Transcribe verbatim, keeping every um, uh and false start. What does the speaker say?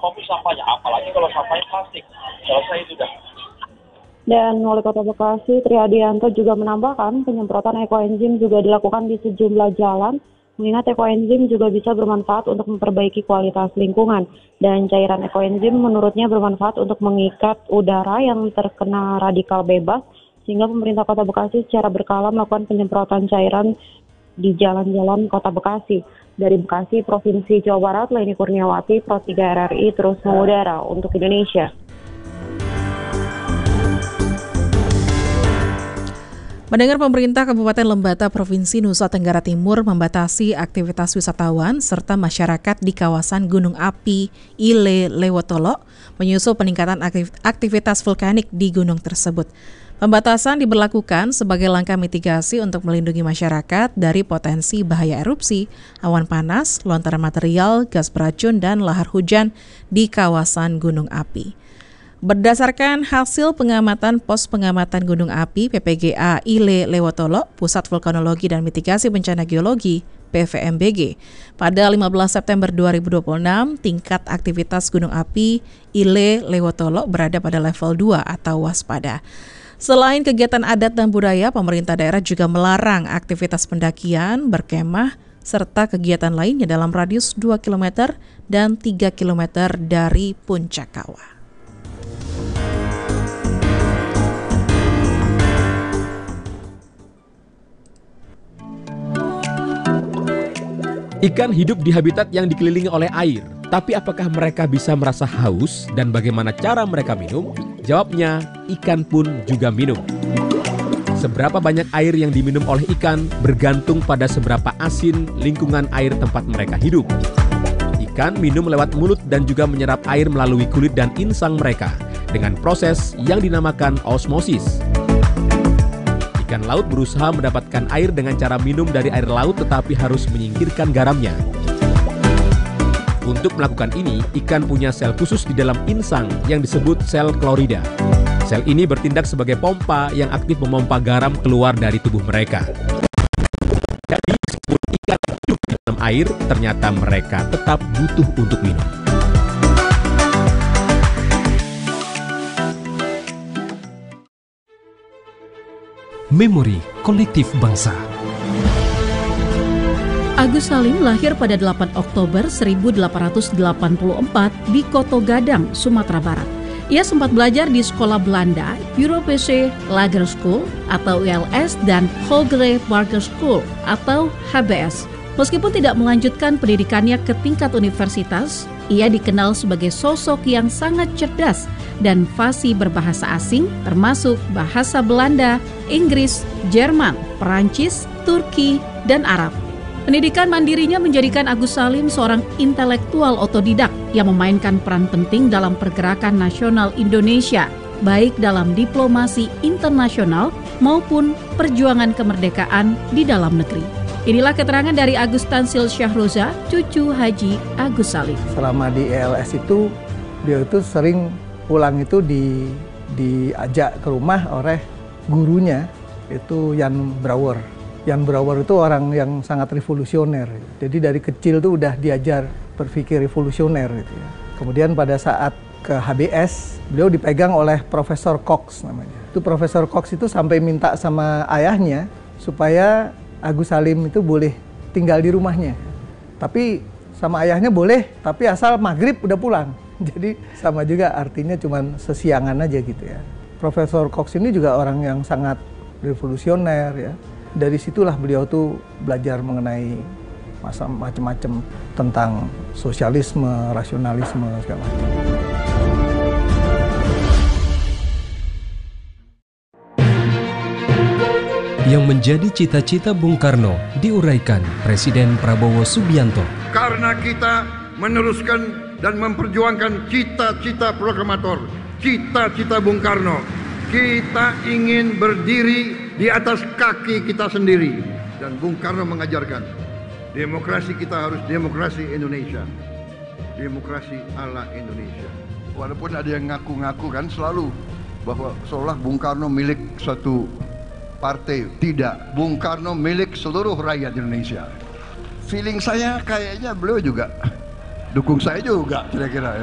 apapun sampahnya, apalagi kalau sampahnya plastik. Selesai itu dah. Dan Wali Kota Bekasi Triadianto juga menambahkan penyemprotan ekoenzim juga dilakukan di sejumlah jalan, mengingat ekoenzim juga bisa bermanfaat untuk memperbaiki kualitas lingkungan. Dan cairan ekoenzim menurutnya bermanfaat untuk mengikat udara yang terkena radikal bebas, sehingga pemerintah Kota Bekasi secara berkala melakukan penyemprotan cairan di jalan-jalan Kota Bekasi. Dari Bekasi, Provinsi Jawa Barat, Leni Kurniawati, Pro tiga R R I terus mengudara untuk Indonesia. Mendengar pemerintah Kabupaten Lembata Provinsi Nusa Tenggara Timur membatasi aktivitas wisatawan serta masyarakat di kawasan Gunung Api Ile Lewotolo menyusul peningkatan aktivitas vulkanik di gunung tersebut. Pembatasan diberlakukan sebagai langkah mitigasi untuk melindungi masyarakat dari potensi bahaya erupsi, awan panas, lontaran material, gas beracun, dan lahar hujan di kawasan gunung api. Berdasarkan hasil pengamatan Pos Pengamatan Gunung Api P P G A Ile Lewotolo, Pusat Vulkanologi dan Mitigasi Bencana Geologi P V M B G, pada lima belas September dua ribu dua puluh enam, tingkat aktivitas gunung api Ile Lewotolo berada pada level dua atau waspada. Selain kegiatan adat dan budaya, pemerintah daerah juga melarang aktivitas pendakian, berkemah, serta kegiatan lainnya dalam radius dua kilometer dan tiga kilometer dari puncak kawah. Ikan hidup di habitat yang dikelilingi oleh air. Tapi apakah mereka bisa merasa haus dan bagaimana cara mereka minum? Jawabnya, ikan pun juga minum. Seberapa banyak air yang diminum oleh ikan bergantung pada seberapa asin lingkungan air tempat mereka hidup. Ikan minum lewat mulut dan juga menyerap air melalui kulit dan insang mereka dengan proses yang dinamakan osmosis. Ikan laut berusaha mendapatkan air dengan cara minum dari air laut tetapi harus menyingkirkan garamnya. Untuk melakukan ini, ikan punya sel khusus di dalam insang yang disebut sel klorida. Sel ini bertindak sebagai pompa yang aktif memompa garam keluar dari tubuh mereka. Jadi, meskipun ikan hidup di dalam air, ternyata mereka tetap butuh untuk minum. Memori Kolektif Bangsa. Agus Salim lahir pada delapan Oktober seribu delapan ratus delapan puluh empat di Koto Gadang, Sumatera Barat. Ia sempat belajar di sekolah Belanda, Europese Lager School atau U L S dan Hogere Barger School atau H B S. Meskipun tidak melanjutkan pendidikannya ke tingkat universitas, ia dikenal sebagai sosok yang sangat cerdas dan fasih berbahasa asing termasuk bahasa Belanda, Inggris, Jerman, Perancis, Turki, dan Arab. Pendidikan mandirinya menjadikan Agus Salim seorang intelektual otodidak yang memainkan peran penting dalam pergerakan nasional Indonesia, baik dalam diplomasi internasional maupun perjuangan kemerdekaan di dalam negeri. Inilah keterangan dari Agus Tansil Syahroza, cucu Haji Agus Salim. Selama di E L S itu, dia itu sering pulang itu di diajak ke rumah oleh gurunya, itu Jan Brouwer. Jan Brouwer itu orang yang sangat revolusioner. Jadi dari kecil tuh udah diajar berpikir revolusioner gitu ya. Kemudian pada saat ke H B S, beliau dipegang oleh Profesor Cox namanya. Itu Profesor Cox itu sampai minta sama ayahnya supaya Agus Salim itu boleh tinggal di rumahnya. Tapi sama ayahnya boleh, tapi asal maghrib udah pulang. Jadi sama juga artinya cuman sesiangan aja gitu ya. Profesor Cox ini juga orang yang sangat revolusioner ya. Dari situlah beliau tuh belajar mengenai masa macam-macam tentang sosialisme, rasionalisme segala macam. Yang menjadi cita-cita Bung Karno diuraikan Presiden Prabowo Subianto. Karena kita meneruskan dan memperjuangkan cita-cita proklamator, cita-cita Bung Karno. Kita ingin berdiri di atas kaki kita sendiri. Dan Bung Karno mengajarkan, demokrasi kita harus demokrasi Indonesia. Demokrasi ala Indonesia. Walaupun ada yang ngaku-ngaku kan selalu bahwa seolah Bung Karno milik satu partai. Tidak, Bung Karno milik seluruh rakyat Indonesia. Feeling saya kayaknya beliau juga dukung saya juga kira-kira ya.